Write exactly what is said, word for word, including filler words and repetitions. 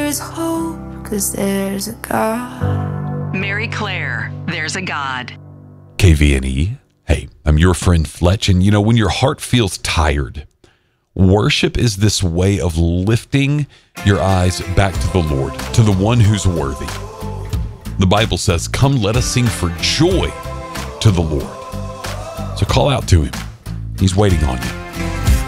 is hope, 'cause there's a God. Mary Claire, There's a God. K V N E. Hey, I'm your friend Fletch, and you know, when your heart feels tired, worship is this way of lifting your eyes back to the Lord, to the one who's worthy. The Bible says, come, let us sing for joy to the Lord. So call out to him. He's waiting on you.